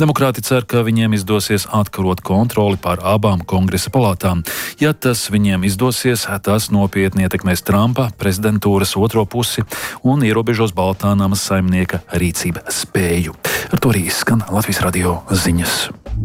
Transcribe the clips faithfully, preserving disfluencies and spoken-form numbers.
Demokrāti cer, ka viņiem izdosies atkarot kontroli pār abām kongresa palātām. Ja tas viņiem izdosies, tas nopietni ietekmēs Trumpa prezidentūras otro pusi un ierobežos Baltānamas saimnieka rīcība spēju. Ar to arī skan Latvijas radio ziņas.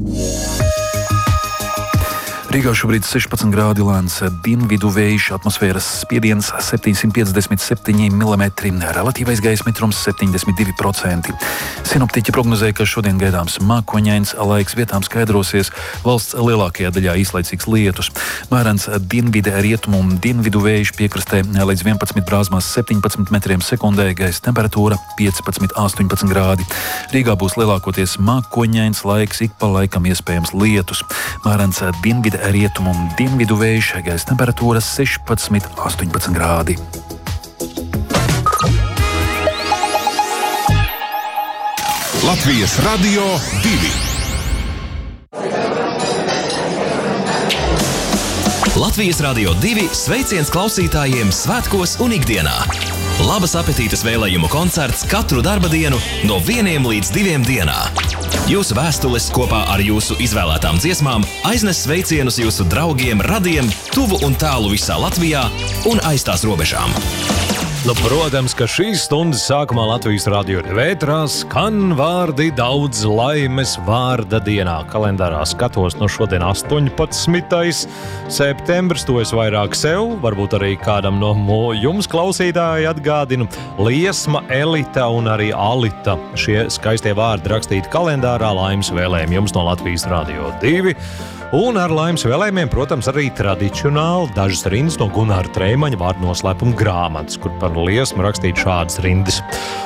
Rīgā šobrīd sešpadsmit grādi, lēns dienvidu vējš, atmosfēras spiediens septiņsimt piecdesmit septiņi milimetri, relatīvais gaisa mitrums septiņdesmit divi procenti. Sinoptiķi prognozēja, ka šodien gaidāms mākoņains laiks, vietām skaidrosies, valsts lielākajā daļā īslaicīgs lietus. Mērens dienvide rietumu un dienvidu vējš piekrastē līdz vienpadsmit brāzmās septiņpadsmit metriem sekundē, gaisa temperatūra piecpadsmit astoņpadsmit grādi. Rīgā būs lielākoties mākoņains laiks, ik pa laikam iespējams lietus. Mērens dienvide rietumu un dienvidu vējš, gaisa temperatūra sešpadsmit astoņpadsmit grādi. Latvijas radio divi. Latvijas radio divi sveiciens klausītājiem svētkos un ikdienā. Labas apetītes vēlējumu koncerts katru darba dienu no vieniem līdz diviem dienā. Jūsu vēstules kopā ar jūsu izvēlētām dziesmām aiznes sveicienus jūsu draugiem, radiem, tuvu un tālu visā Latvijā un aiz tās robežām. Nu, protams, ka šīs stundas sākumā Latvijas radio vētrā skan vārdi daudz laimes vārda dienā. Kalendārā skatos, no šodien astoņpadsmitais septembris, to es vairāk sev, varbūt arī kādam no jums klausītāji atgādinu. Liesma, Elita un arī Alita. Šie skaistie vārdi rakstīti kalendārā, laimes vēlējumi jums no Latvijas radio divi. Un ar laimes vēlējumiem, protams, arī tradicionāli dažas rindas no Gunāra Treimaņa vārdu noslēpuma grāmatas, kur par liesmu rakstīt šādas rindas.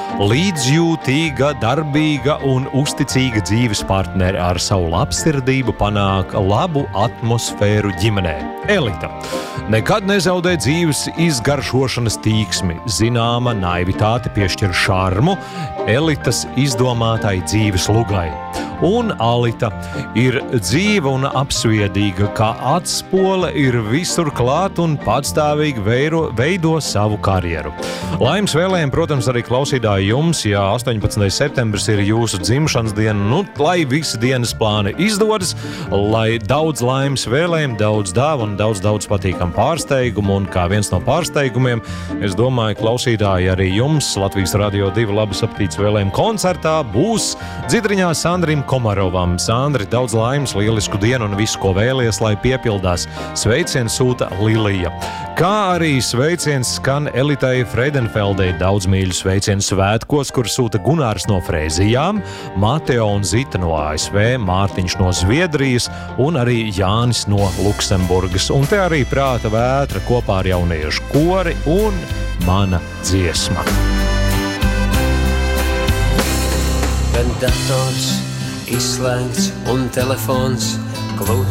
Līdzjūtīga, darbīga un uzticīga dzīves partneri ar savu labsirdību panāk labu atmosfēru ģimenē. Elita. Nekad nezaudē dzīves izgaršošanas tīksmi, zināma naivitāte piešķir šarmu Elitas izdomātai dzīves lugai. Un Alita ir dzīva un apsviedīga, kā atspole ir visur klāt un patstāvīgi veiro, veido savu karjeru. Laimes vēlējumi, protams, arī klausītāji jums, ja astoņpadsmitais septembris ir jūsu dzimšanas diena, nu, lai visi dienas plāni izdodas, lai daudz laimes vēlējumi, daudz dāvu un daudz, daudz patīkam pārsteigumu, un kā viens no pārsteigumiem, es domāju, klausītāji arī jums Latvijas radio divi labas apetītes vēlējumu koncertā būs Dzidriņā Sandrim Komarovam. Sandri, daudz laimes, lielisku dienu un visu, ko vēlies, lai piepildās. Sveiciens sūta Lilija. Kā arī sveiciens skan Elitai Freidenfeldei, daudz mīļu sveicienu svētkos, kur sūta Gunārs no Frēzijām, Mateo un Zita no A S V, Mārtiņš no Zviedrijas un arī Jānis no Luksemburgas. Un te arī prāta vētra kopā ar jauniešu kori un mana dziesma. Kad dators izslēgts un telefons klūč